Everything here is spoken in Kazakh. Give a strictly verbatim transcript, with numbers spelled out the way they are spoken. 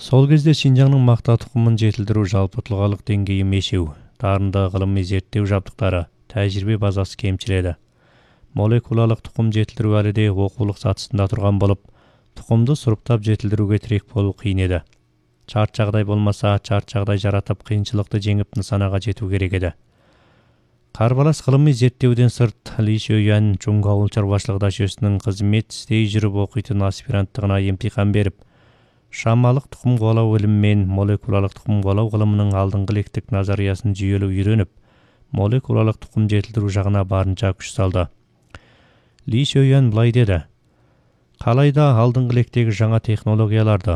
Сол кезде Шинжаңның мақта тұқымын жетілдіру жалпы тұлғалық деңгейі мешеу, дарынды ғылыми зерттеу жабдықтары, тәжірибе базасы кемшіл еді. Молекулалық тұқым жетілдіру әлі де оқулық сатысында тұрған болып, тұқымды сұрыптап жетілдіруге тірек болу қиын еді. Шарт жағдай болмаса, шарт жағдай жаратып қиыншылықты жеңіп нысанаға жету керек еді. Қарбалас ғылыми зерттеуден сырт, Ли Шөйян Чунг ауыл шаруашылығы дашесінің қызмет істей жүріп оқитын аспиранттығына емтихан беріп, шамалық тұқым қуалау ілімімен молекулалық тұқым қуалау ғылымының алдыңғы лектік назариясын жүйелі үйреніп, молекулалық тұқым жетілдіру жағына барынша күш салды. Ли Шөйян былай деді: қалайда алдыңғы лектегі жаңа технологияларды,